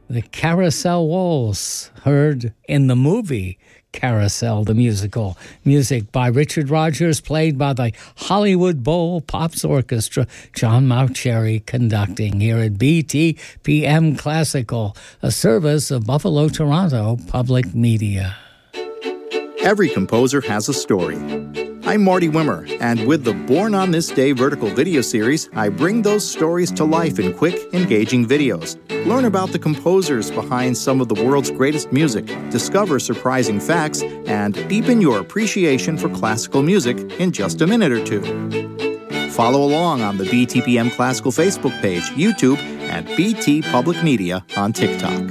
The Carousel Waltz, heard in the movie Carousel, the musical. Music by Richard Rodgers, played by the Hollywood Bowl Pops Orchestra. John Mauceri conducting here at BTPM Classical, a service of Buffalo Toronto Public Media. Every composer has a story. I'm Marty Wimmer, and with the Born on This Day vertical video series, I bring those stories to life in quick, engaging videos. Learn about the composers behind some of the world's greatest music, discover surprising facts, and deepen your appreciation for classical music in just a minute or two. Follow along on the BTPM Classical Facebook page, YouTube, and BT Public Media on TikTok.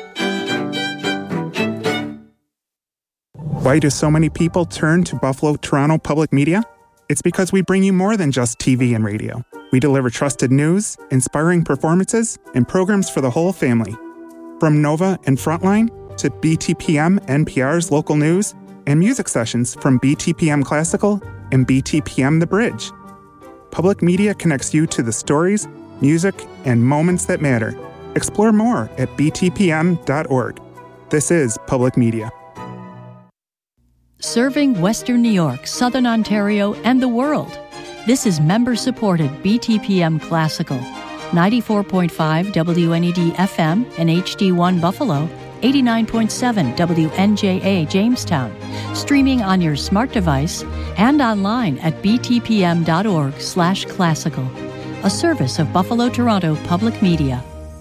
Why do so many people turn to Buffalo Toronto Public Media? It's because we bring you more than just TV and radio. We deliver trusted news, inspiring performances, and programs for the whole family. From Nova and Frontline to BTPM NPR's local news and music sessions from BTPM Classical and BTPM The Bridge. Public Media connects you to the stories, music, and moments that matter. Explore more at btpm.org. This is Public Media. Serving Western New York, Southern Ontario, and the world. This is member-supported BTPM Classical. 94.5 WNED FM and HD1 Buffalo, 89.7 WNJA Jamestown. Streaming on your smart device and online at btpm.org/classical. A service of Buffalo Toronto Public Media.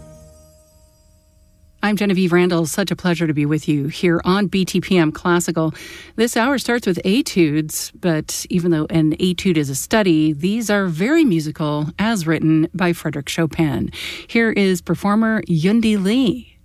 I'm Genevieve Randall. Such a pleasure to be with you here on BTPM Classical. This hour starts with etudes, but even though an etude is a study, these are very musical, as written by Frédéric Chopin. Here is performer Yundi Lee.